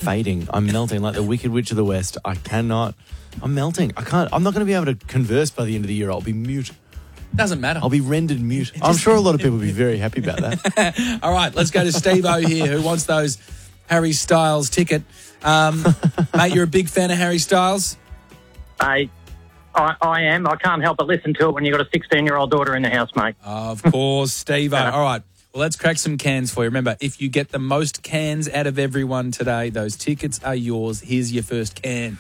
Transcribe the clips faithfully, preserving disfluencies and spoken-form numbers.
fading. I'm melting like the Wicked Witch of the West. I cannot. I'm melting. I can't. I'm not going to be able to converse by the end of the year. I'll be mute. Doesn't matter. I'll be rendered mute. I'm sure a lot of people will be very happy about that. All right, let's go to Steve-O here, who wants those Harry Styles ticket. Um, mate, you're a big fan of Harry Styles? I, I, I am. I can't help but listen to it when you've got a sixteen-year-old daughter in the house, mate. Of course, Steve-O. All right, well, let's crack some cans for you. Remember, if you get the most cans out of everyone today, those tickets are yours. Here's your first can.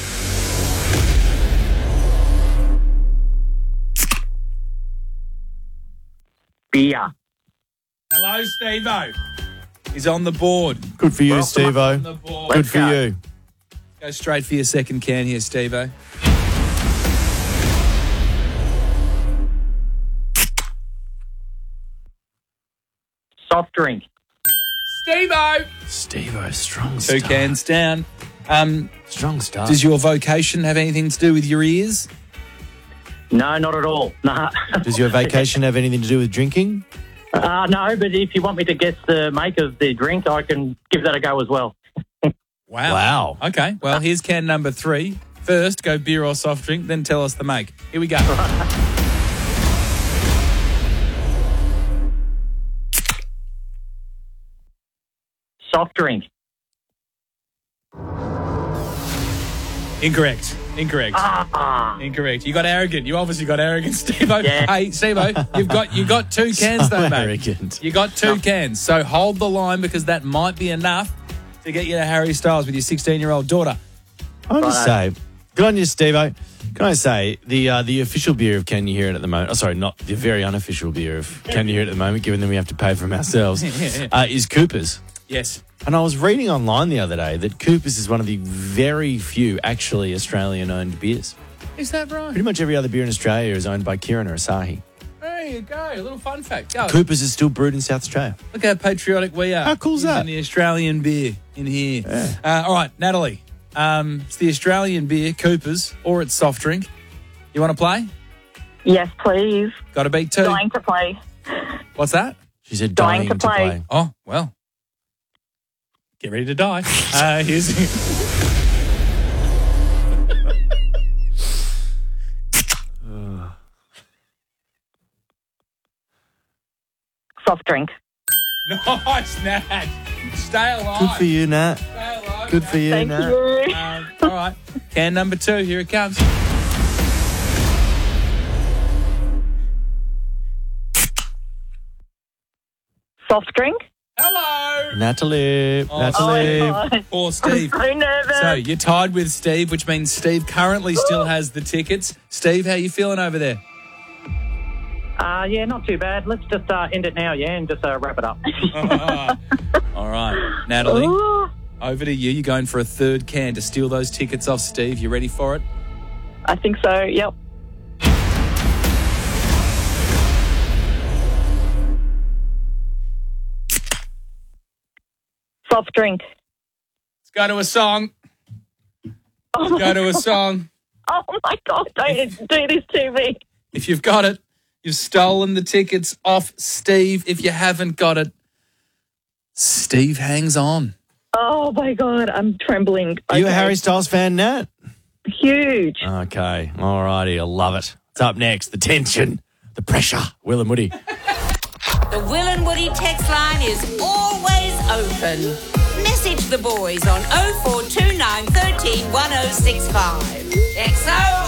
Beer. Hello, Steve-O. He's on the board. Good for you, Well, Steve-O. On the board. Good Let's for go. you. Go straight for your second can here, Steve-O. Soft drink. Steve-O. Steve-O, strong Two start. cans down. Um, Strong start. does your vocation have anything to do with your ears? No, not at all. Nah. Does your vacation have anything to do with drinking? Uh, no, but if you want me to guess the make of the drink, I can give that a go as well. Wow. Wow. Okay, well, here's can number three. First, go beer or soft drink, then tell us the make. Here we go. Soft drink. Incorrect. Incorrect. Ah, Incorrect. You got arrogant. You obviously got arrogant, Steve-O. Yeah. Hey, Steve-O, you've got you got two cans So though, mate. arrogant. You got two cans. So hold the line because that might be enough to get you to Harry Styles with your sixteen-year-old daughter. I want to say, good on you, Steve-O. Can I say, the uh, the official beer of Can You Hear It at the moment, oh, sorry, not the very unofficial beer of Can You Hear It at the moment, given that we have to pay for them ourselves, uh, is Cooper's. Yes. And I was reading online the other day that Cooper's is one of the very few actually Australian-owned beers. Is that right? Pretty much every other beer in Australia is owned by Kirin or Asahi. There you go. A little fun fact. Go. Cooper's is still brewed in South Australia. Look how patriotic we are. How cool is Using that? the Australian beer in here. Yeah. Uh, all right, Natalie. Um, it's the Australian beer, Cooper's, or it's soft drink. You want to play? Yes, please. Got to beat two. Dying to play. What's that? She said Dying dying, to to play. play. Oh, well. Get ready to die. Uh, here's Soft drink. Nice, Nat. Stay alive. Good for you, Nat. Stay alive. Good for you, Thank Nat. you. Um, all right. Can number two. Here it comes. Soft drink. Hello. Natalie. Oh, Natalie. Oh, my God. Poor Steve. I'm so nervous. So you're tied with Steve, which means Steve currently still has the tickets. Steve, how you feeling over there? uh, yeah, not too bad. Let's just uh, end it now, yeah, and just uh, wrap it up. All right, Natalie, Ooh, over to you. You're going for a third can to steal those tickets off Steve. You ready for it? I think so. Yep. Soft drink. Let's go to a song. Oh Go my, to a song. oh my God! Don't do this to me. If you've got it, you've stolen the tickets off Steve. If you haven't got it, Steve hangs on. Oh my God! I'm trembling. Are you a Okay. Harry Styles fan, Nat? Huge. Okay. All righty. I love it. What's up next? The tension, the pressure. Will and Woody. The Will and Woody text line is always open. Message the boys on oh four two nine, one three, one oh six five. X O